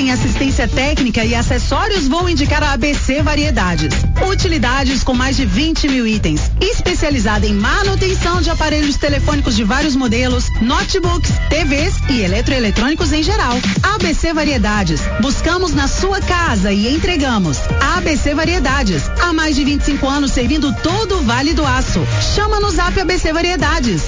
tem assistência técnica e acessórios, vou indicar a ABC Variedades. Utilidades com mais de 20 mil itens. Especializada em manutenção de aparelhos telefônicos de vários modelos, notebooks, TVs e eletroeletrônicos em geral. ABC Variedades. Buscamos na sua casa e entregamos. ABC Variedades. Há mais de 25 anos servindo todo o Vale do Aço. Chama no Zap ABC Variedades.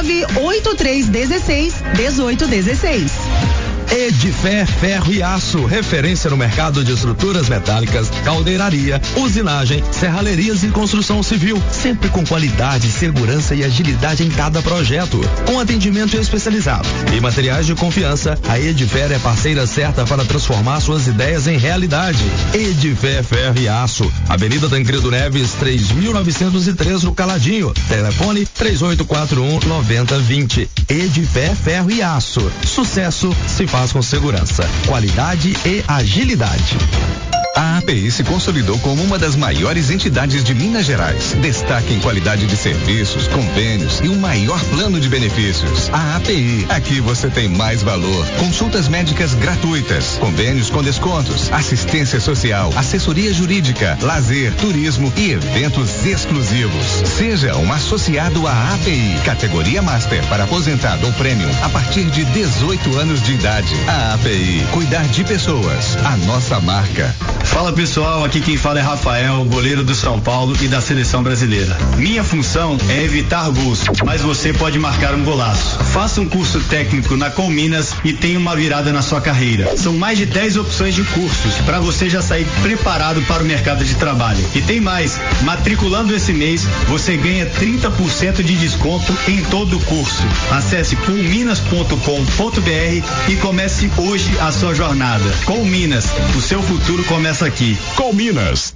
98316-1816. Edifé Ferro e Aço, referência no mercado de estruturas metálicas, caldeiraria, usinagem, serralherias e construção civil, sempre com qualidade, segurança e agilidade em cada projeto, com atendimento especializado e materiais de confiança. A Edifé é parceira certa para transformar suas ideias em realidade. Edifé Ferro e Aço, Avenida Tancredo Neves, 3903 no Caladinho, telefone 3841-9020. Edifé Ferro e Aço, sucesso se faz com segurança, qualidade e agilidade. A API se consolidou como uma das maiores entidades de Minas Gerais. Destaque em qualidade de serviços, convênios e um maior plano de benefícios. A API, aqui você tem mais valor. Consultas médicas gratuitas, convênios com descontos, assistência social, assessoria jurídica, lazer, turismo e eventos exclusivos. Seja um associado à API, categoria Master para aposentado ou Premium a partir de 18 anos de idade. A API, cuidar de pessoas, a nossa marca. Fala pessoal, aqui quem fala é Rafael, goleiro do São Paulo e da seleção brasileira. Minha função é evitar gols, mas você pode marcar um golaço. Faça um curso técnico na Colminas e tenha uma virada na sua carreira. São mais de 10 opções de cursos para você já sair preparado para o mercado de trabalho. E tem mais, matriculando esse mês, você ganha 30% de desconto em todo o curso. Acesse colminas.com.br e comece hoje a sua jornada. Colminas, o seu futuro começa aqui. Colminas,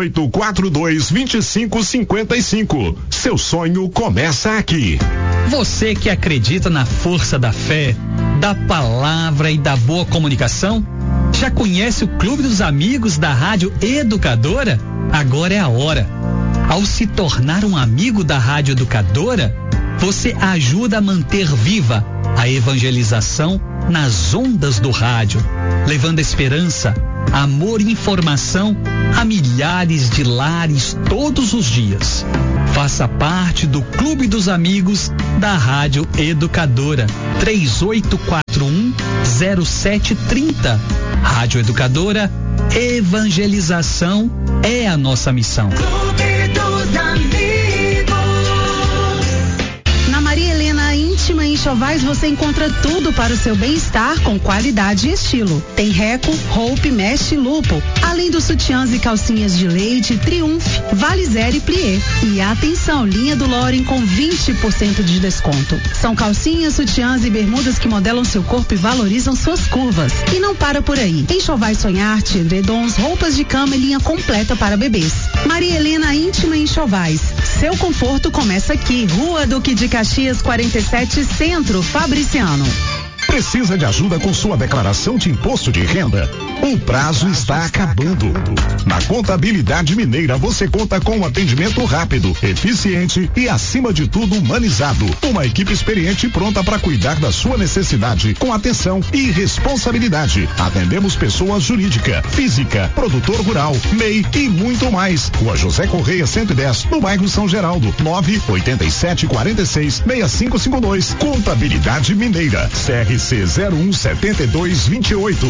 3842-2555. Seu sonho começa aqui. Você que acredita na força da fé, da palavra e da boa comunicação, já conhece o Clube dos Amigos da Rádio Educadora? Agora é a hora. Ao se tornar um amigo da Rádio Educadora, você ajuda a manter viva a evangelização nas ondas do rádio, levando esperança, amor e informação a milhares de lares todos os dias. Faça parte do Clube dos Amigos da Rádio Educadora. 3841-0730. Rádio Educadora, evangelização é a nossa missão. Clube dos Amigos. Na Maria Helena Íntima em Enxovais você encontra tudo para o seu bem-estar com qualidade e estilo. Tem Reco, Hope, Mesh e Lupo, além dos sutiãs e calcinhas de leite, Triumph, Valizer e Plié. E atenção, linha do Loren com 20% de desconto. São calcinhas, sutiãs e bermudas que modelam seu corpo e valorizam suas curvas. E não para por aí. Enxovais Sonharte, edredons, roupas de cama e linha completa para bebês. Maria Helena Íntima em Enxovais. Seu conforto começa aqui. Rua Duque de Caxias 47 Centro, Fabriciano. Precisa de ajuda com sua declaração de imposto de renda? O prazo está acabando. Na Contabilidade Mineira você conta com um atendimento rápido, eficiente e, acima de tudo, humanizado. Uma equipe experiente pronta para cuidar da sua necessidade com atenção e responsabilidade. Atendemos pessoa jurídica, física, produtor rural, MEI e muito mais. Rua José Correia 110, no bairro São Geraldo. 98746-6552. Contabilidade Mineira. CRC 017228.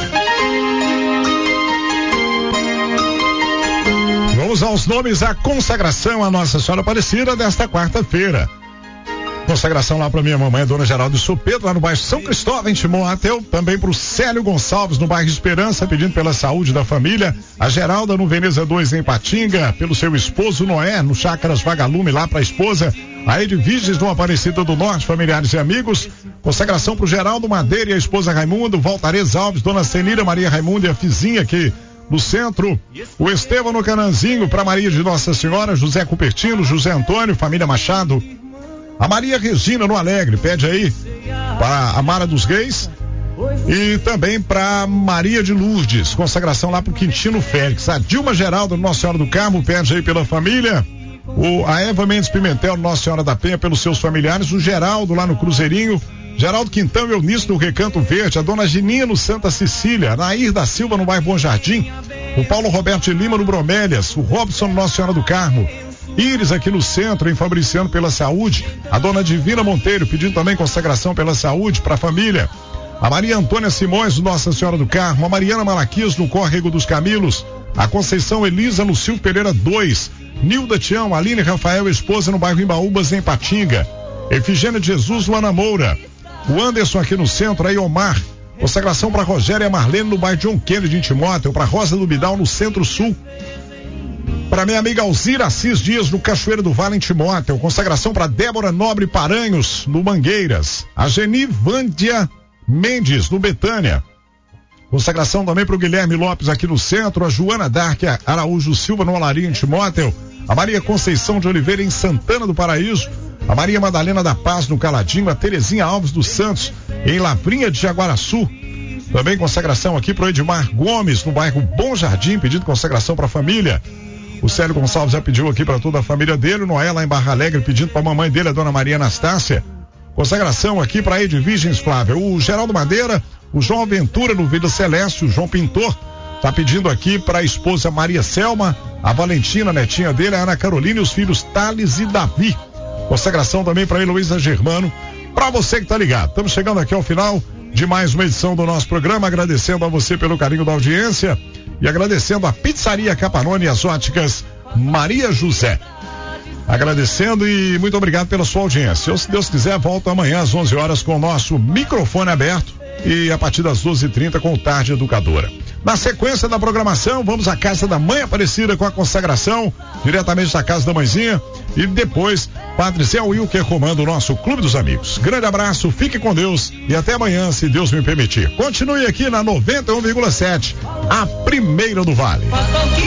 Vamos aos nomes, a consagração à Nossa Senhora Aparecida desta quarta-feira. Consagração lá para minha mamãe, Dona Geraldo Sopeto, lá no bairro São Cristóvão, em Timóteo. Também para o Célio Gonçalves, no bairro Esperança, pedindo pela saúde da família. A Geralda, no Veneza 2, em Patinga. Pelo seu esposo Noé, no Chácaras Vagalume, lá para a esposa. A Edviges, no Aparecida do Norte, familiares e amigos. Consagração para o Geraldo Madeira e a esposa Raimundo. Valtarez Alves, Dona Senira, Maria Raimundo e a Fizinha aqui no centro. O Estevão no Cananzinho, para Maria de Nossa Senhora, José Cupertino, José Antônio, família Machado. A Maria Regina no Alegre, pede aí para a Mara dos Reis e também para Maria de Lourdes, consagração lá para o Quintino Félix. A Dilma Geraldo, Nossa Senhora do Carmo, pede aí pela família. A Eva Mendes Pimentel, Nossa Senhora da Penha, pelos seus familiares. O Geraldo lá no Cruzeirinho, Geraldo Quintão e Eunice no Recanto Verde, a dona Gininha no Santa Cecília, Nair da Silva no bairro Bom Jardim, o Paulo Roberto de Lima no Bromélias, o Robson no Nossa Senhora do Carmo, Íris aqui no centro, em Fabriciano pela Saúde, a dona Divina Monteiro pedindo também consagração pela saúde para a família, a Maria Antônia Simões no Nossa Senhora do Carmo, a Mariana Malaquias no Córrego dos Camilos, a Conceição Elisa no Silvio Pereira 2, Nilda Tião, Aline Rafael, esposa no bairro Imbaúbas, em Patinga, Efigênia de Jesus, Luana Moura, o Anderson aqui no centro, aí Omar, consagração para Rogério e a Marlene no bairro John Kennedy em Timóteo, para Rosa do Bidal no Centro-Sul, para minha amiga Alzira Assis Dias no Cachoeiro do Vale em Timóteo, consagração para Débora Nobre Paranhos no Mangueiras, a Geni Vândia Mendes no Betânia, consagração também para o Guilherme Lopes aqui no centro, a Joana Dark Araújo Silva no Olaria em Timóteo, a Maria Conceição de Oliveira em Santana do Paraíso, a Maria Madalena da Paz no Caladinho, a Terezinha Alves dos Santos em Lavrinha de Jaguaraçu, também consagração aqui para o Edmar Gomes no bairro Bom Jardim, pedindo consagração para a família. O Célio Gonçalves já pediu aqui para toda a família dele, o Noé lá em Barra Alegre pedindo para a mamãe dele, a dona Maria Anastácia. Consagração aqui para Edvigens Flávia, o Geraldo Madeira, o João Ventura no Vila Celeste, o João Pintor tá pedindo aqui para a esposa Maria Selma, a Valentina, a netinha dele, a Ana Carolina e os filhos Thales e Davi. Consagração também para Heloísa Germano, para você que tá ligado. Estamos chegando aqui ao final de mais uma edição do nosso programa, agradecendo a você pelo carinho da audiência e agradecendo a Pizzaria Capanone e as óticas Maria José. Agradecendo e muito obrigado pela sua audiência. Eu, se Deus quiser, volto amanhã às 11 horas com o nosso microfone aberto e a partir das 12h30 com o Tarde Educadora. Na sequência da programação, vamos à Casa da Mãe Aparecida com a consagração, diretamente da Casa da Mãezinha, e depois, Padre Zé Wilker comanda o nosso Clube dos Amigos. Grande abraço, fique com Deus e até amanhã, se Deus me permitir. Continue aqui na 91,7, a primeira do Vale.